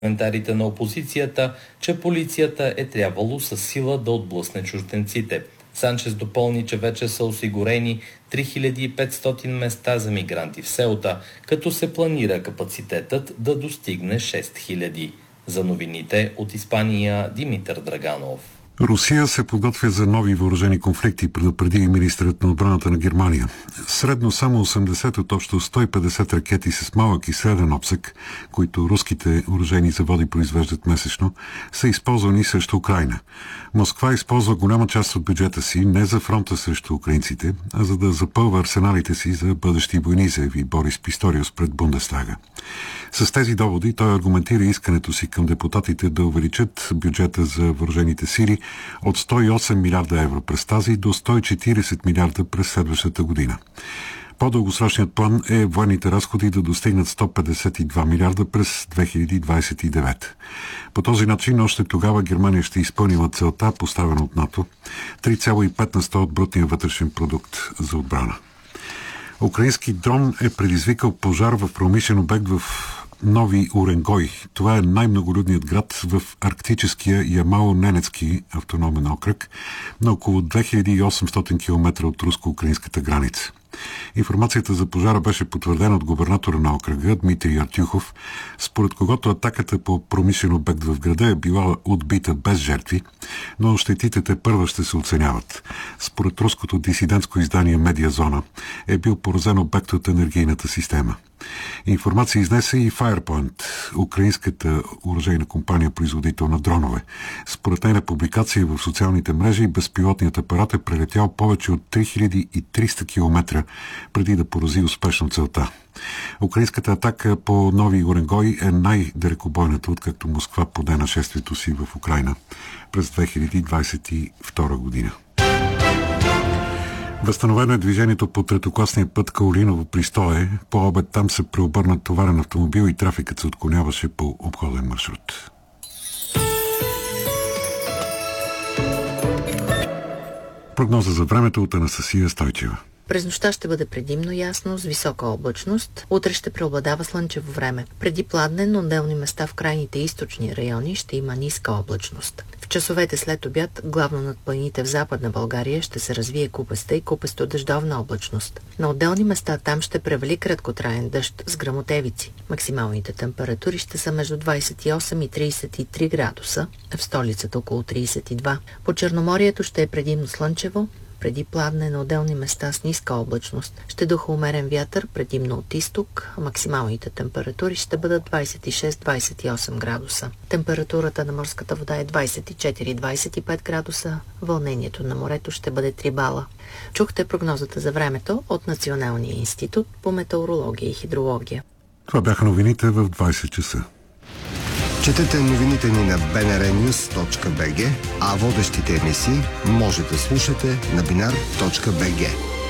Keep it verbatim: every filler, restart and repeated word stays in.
коментарите на опозицията, че полицията е трябвало със сила да отблъсне чужденците. Санчес допълни, че вече са осигурени три хиляди и петстотин места за мигранти в Сеута, като се планира капацитетът да достигне шест хиляди. За новините от Испания, Димитър Драганов. Русия се подготвя за нови въоръжени конфликти, предупреди и министърът на отбраната на Германия. Средно само осемдесет от общо сто и петдесет ракети с малък и среден обсег, които руските оръжейни заводи произвеждат месечно, са използвани срещу Украйна. Москва използва голяма част от бюджета си не за фронта срещу украинците, а за да запълва арсеналите си за бъдещи войни, заяви Борис Писториус пред Бундестага. С тези доводи той аргументира искането си към депутатите да увеличат бюджета за въоръжените сили от сто и осем милиарда евро през тази до сто и четиридесет милиарда през следващата година. По-дългосрочният план е военните разходи да достигнат сто петдесет и два милиарда през две хиляди двадесет и девета. По този начин още тогава Германия ще изпълнила целта, поставена от НАТО, три цяло и пет на сто от брутния вътрешен продукт за отбрана. Украински дрон е предизвикал пожар в промишлен обект в Нови Уренгой. Това е най-многолюдният град в арктическия Ямало-Ненецки автономен окръг на около две хиляди и осемстотин километра от руско-украинската граница. Информацията за пожара беше потвърдена от губернатора на окръга Дмитрий Артюхов, според когото атаката по промишлен обект в града е била отбита без жертви, но щетите тепърва ще се оценяват. Според руското дисидентско издание Медиазона е бил поразен обект от енергийната система. Информация изнесе и Firepoint, украинската оръжейна компания, производител на дронове. Според нейна публикация в социалните мрежи, безпилотният апарат е прелетял повече от три хиляди и триста километра преди да порази успешно целта. Украинската атака по Нови Уренгой е най-далекобойната, откакто Москва поде нашествието си в Украйна през две хиляди двадесет и втора година. Възстановено е движението по третокласния път Каолиново Пристое. По обед там се преобърна товарен автомобил и трафикът се отклоняваше по обходен маршрут. Прогноза за времето от Анастасия Стойчева. През нощта ще бъде предимно ясно, с висока облачност. Утре ще преобладава слънчево време. Преди пладне, на отделни места в крайните източни райони ще има ниска облачност. В часовете след обяд, главно над планините в Западна България, ще се развие купеста и купесто дъждовна облачност. На отделни места там ще превали краткотраен дъжд с гръмотевици. Максималните температури ще са между двадесет и осем и тридесет и три градуса, в столицата около тридесет и два. По Черноморието ще е предимно слънчево, преди пладне на отделни места с ниска облачност. Ще духа умерен вятър, предимно от изток, а максималните температури ще бъдат двадесет и шест до двадесет и осем градуса. Температурата на морската вода е двадесет и четири до двадесет и пет градуса, вълнението на морето ще бъде три бала. Чухте прогнозата за времето от Националния институт по метеорология и хидрология. Това бяха новините в двадесет часа. Четете новините ни на би ен ар нюз точка би джи, а водещите емисии може да слушате на бинар точка би джи.